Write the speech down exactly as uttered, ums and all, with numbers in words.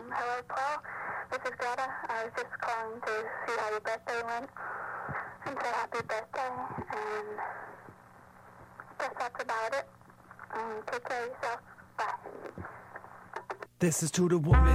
Um, hello, Paul. This is Greta. I was just calling to see how your birthday went and say happy birthday. And I guess that's about it. Um, take care of yourself. Bye. This is to the woman